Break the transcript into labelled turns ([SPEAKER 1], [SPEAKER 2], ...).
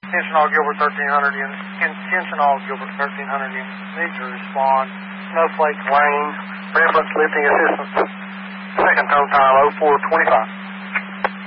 [SPEAKER 1] Attention all Gilbert 1300 units. Attention all Gilbert 1300 units. Need to respond. Snowflake Lane. Reference lifting assistance. Second tow time 0425.